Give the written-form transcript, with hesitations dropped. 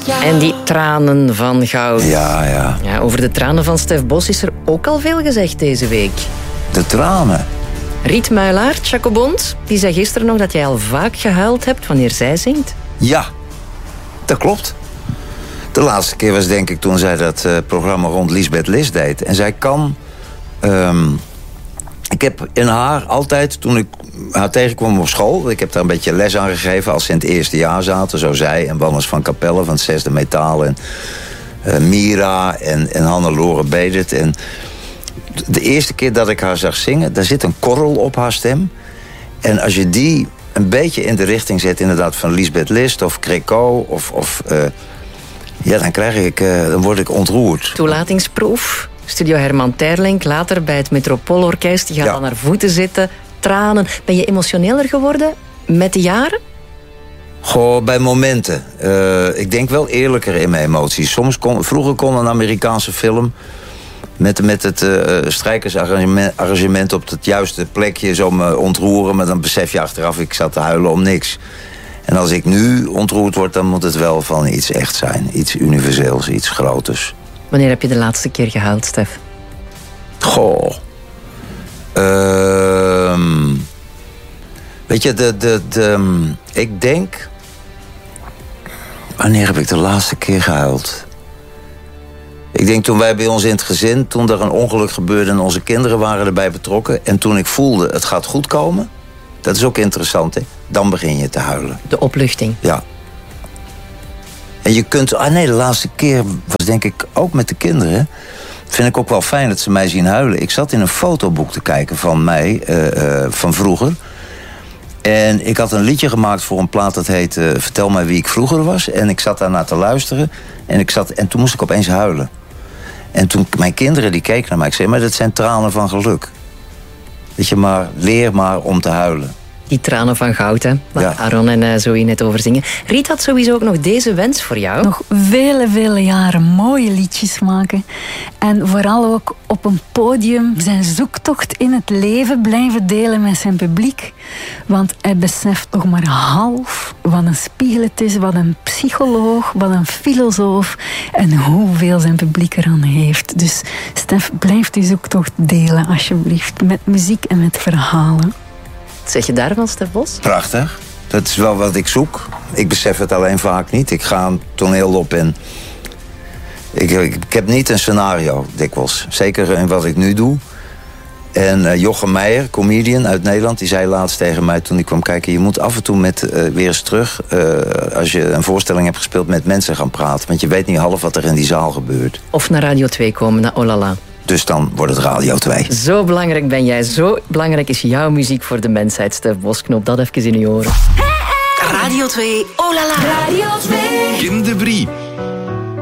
En die tranen van goud. Ja. Ja, over de tranen van Stef Bos is er ook al veel gezegd deze week. De tranen. Riet Muilaert, Jacobond, die zei gisteren nog dat jij al vaak gehuild hebt wanneer zij zingt. Ja, dat klopt. De laatste keer was denk ik toen zij dat programma rond Liesbeth Lis deed. En zij kan... ik heb in haar altijd, toen ik haar tegenkwam op school... ik heb daar een beetje les aan gegeven als ze in het eerste jaar zaten. Zo zij en Wannes van Capelle van het 6e Metaal. En Mira en Hannelore Bedert. En de eerste keer dat ik haar zag zingen... daar zit een korrel op haar stem. En als je die een beetje in de richting zet... inderdaad van Liesbeth List of Créco dan word ik ontroerd. Toelatingsproef, Studio Herman Terlink, later bij het Metropoolorkest. Je gaat dan naar voeten zitten, tranen. Ben je emotioneler geworden met de jaren? Goh, bij momenten. Ik denk wel eerlijker in mijn emoties. Vroeger kon een Amerikaanse film... met het strijkersarrangement op het juiste plekje... zo me ontroeren, maar dan besef je achteraf... ik zat te huilen om niks. En als ik nu ontroerd word, dan moet het wel van iets echt zijn. Iets universeels, iets groters. Wanneer heb je de laatste keer gehuild, Stef? Goh. Weet je, ik denk... Wanneer heb ik de laatste keer gehuild? Ik denk toen wij bij ons in het gezin... toen er een ongeluk gebeurde en onze kinderen waren erbij betrokken... en toen ik voelde, het gaat goed komen... dat is ook interessant, hè? Dan begin je te huilen. De opluchting. Ja. En je kunt... de laatste keer was denk ik ook met de kinderen. Vind ik ook wel fijn dat ze mij zien huilen. Ik zat in een fotoboek te kijken van mij, van vroeger. En ik had een liedje gemaakt voor een plaat dat heet... Vertel mij wie ik vroeger was. En ik zat daarna te luisteren. En toen moest ik opeens huilen. En toen mijn kinderen die keken naar mij. Ik zei, maar dat zijn tranen van geluk. Weet je, maar leer maar om te huilen. Die tranen van goud, hè? Waar Aaron en Zoe net over zingen. Riet had sowieso ook nog deze wens voor jou. Nog vele jaren mooie liedjes maken. En vooral ook op een podium zijn zoektocht in het leven blijven delen met zijn publiek. Want hij beseft nog maar half wat een spiegel het is, wat een psycholoog, wat een filosoof en hoeveel zijn publiek eraan heeft. Dus Stef, blijf die zoektocht delen alsjeblieft. Met muziek en met verhalen. Wat zeg je daarvan, Stef Bos? Prachtig. Dat is wel wat ik zoek. Ik besef het alleen vaak niet. Ik ga een toneel op en... Ik heb niet een scenario, dikwijls. Zeker in wat ik nu doe. En Jochem Meijer, comedian uit Nederland... die zei laatst tegen mij toen ik kwam kijken... je moet af en toe weer eens terug... als je een voorstelling hebt gespeeld met mensen gaan praten. Want je weet niet half wat er in die zaal gebeurt. Of naar Radio 2 komen, naar Olala. Dus dan wordt het Radio 2. Zo belangrijk ben jij. Zo belangrijk is jouw muziek voor de mensheid, Stef Bos. Knop dat even in je oren. Radio 2, oh la la. Radio 2. Kim de Brie.